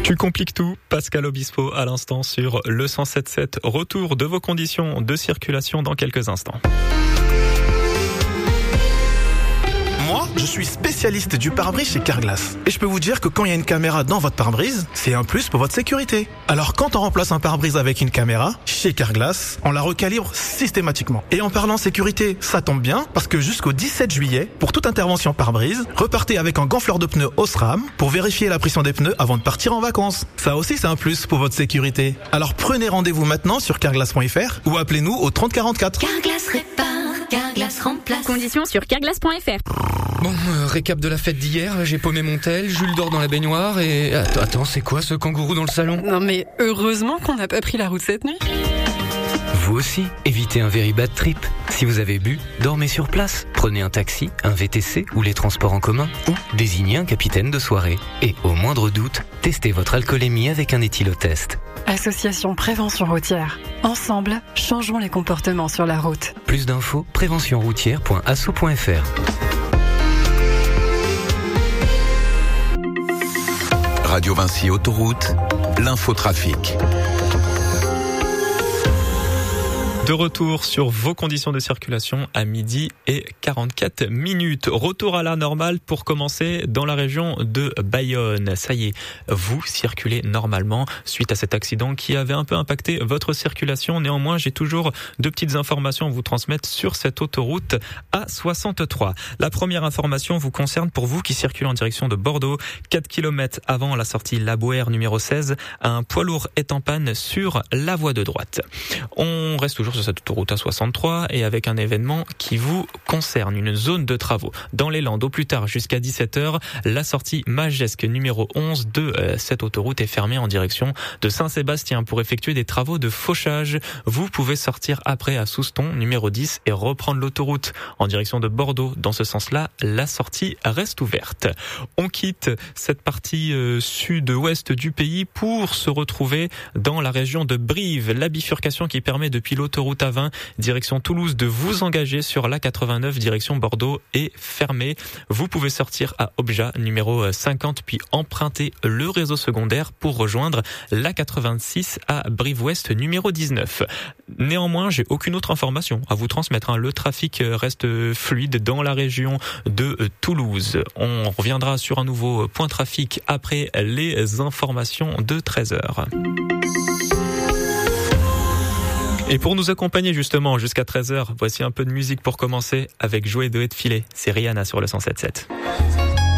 Tu compliques tout, Pascal Obispo à l'instant sur le 107.7. Retour de vos conditions de circulation dans quelques instants. Moi, je suis spécialiste du pare-brise chez Carglass. Et je peux vous dire que quand il y a une caméra dans votre pare-brise, c'est un plus pour votre sécurité. Alors quand on remplace un pare-brise avec une caméra, chez Carglass, on la recalibre systématiquement. Et en parlant sécurité, ça tombe bien, parce que jusqu'au 17 juillet, pour toute intervention pare-brise, repartez avec un gonfleur de pneus Osram pour vérifier la pression des pneus avant de partir en vacances. Ça aussi, c'est un plus pour votre sécurité. Alors prenez rendez-vous maintenant sur carglass.fr ou appelez-nous au 30 44. Carglass répare, Carglass remplace. Conditions sur carglass.fr. Bon, récap de la fête d'hier, j'ai paumé mon tel, Jules dort dans la baignoire et... Attends, c'est quoi ce kangourou dans le salon ? Non mais heureusement qu'on n'a pas pris la route cette nuit. Vous aussi, évitez un very bad trip. Si vous avez bu, dormez sur place. Prenez un taxi, un VTC ou les transports en commun ou désignez un capitaine de soirée. Et au moindre doute, testez votre alcoolémie avec un éthylotest. Association Prévention Routière. Ensemble, changeons les comportements sur la route. Plus d'infos, préventionroutière.asso.fr. Radio Vinci Autoroute, l'infotrafic. De retour sur vos conditions de circulation à 12h44. Retour à la normale pour commencer dans la région de Bayonne. Ça y est, vous circulez normalement suite à cet accident qui avait un peu impacté votre circulation. Néanmoins, j'ai toujours deux petites informations à vous transmettre sur cette autoroute A63. La première information vous concerne pour vous qui circulez en direction de Bordeaux. 4 km avant la sortie Labouère numéro 16, un poids lourd est en panne sur la voie de droite. On reste toujours sur cette autoroute A63 et avec un événement qui vous concerne, une zone de travaux. Dans les Landes, au plus tard jusqu'à 17h, la sortie Magesque numéro 11 de cette autoroute est fermée en direction de Saint-Sébastien pour effectuer des travaux de fauchage. Vous pouvez sortir après à Souston numéro 10 et reprendre l'autoroute en direction de Bordeaux. Dans ce sens-là, la sortie reste ouverte. On quitte cette partie sud-ouest du pays pour se retrouver dans la région de Brive. La bifurcation qui permet depuis l'autoroute A20 direction Toulouse de vous engager sur la 89 direction Bordeaux est fermée. Vous pouvez sortir à Objat numéro 50 puis emprunter le réseau secondaire pour rejoindre la 86 à Brive-Ouest numéro 19. Néanmoins, j'ai aucune autre information à vous transmettre. Le trafic reste fluide dans la région de Toulouse. On reviendra sur un nouveau point trafic après les informations de 13h. Et pour nous accompagner justement jusqu'à 13h, voici un peu de musique pour commencer avec Jouer de et de filet. C'est Rihanna sur le 107.7.